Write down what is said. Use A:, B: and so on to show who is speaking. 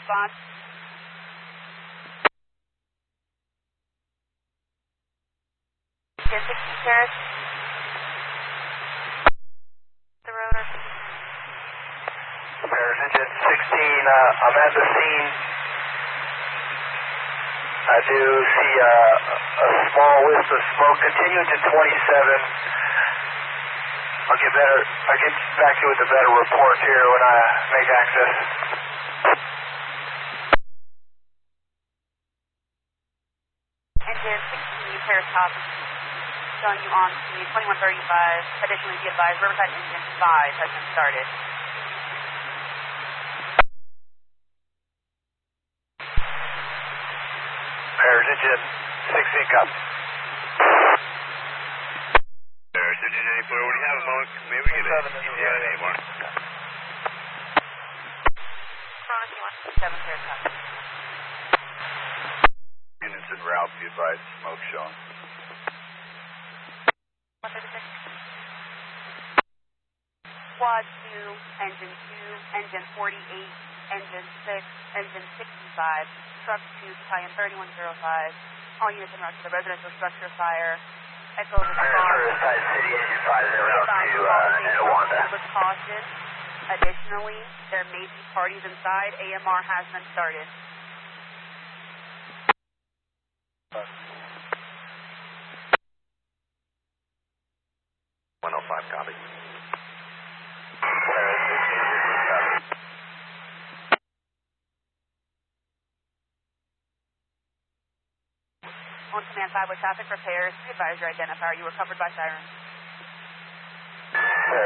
A: Response. Engine 16 Paris. The rotor.
B: Paris engine 16, I'm at the scene. I do see a small wisp of smoke. Continue to 27. I'll get back to you with a better report here when I make access.
A: Engine 16 Paris top. Showing you on speed 2135. Additionally, be advised, Riverside engine 5 has been started.
B: Paris engine 16 copy.
C: Paris engine 84, what do you have a moment? Maybe we get a ETA anymore.
A: Chronos 127 Paris copy.
C: Units en route, be advised, smoke showing.
A: 136. Quad 2, engine 2, engine 48, engine 6, engine 65, truck 2, battalion 3105. All units en route to the residential structure fire. Echo response.
B: Riverside City engine 5 en route to Nowanda.
A: With caution. Additionally, there may be parties inside. AMR has been started.
C: 105 copy.
A: On command 5 with traffic repairs. Be advised your identifier. You were covered by sirens.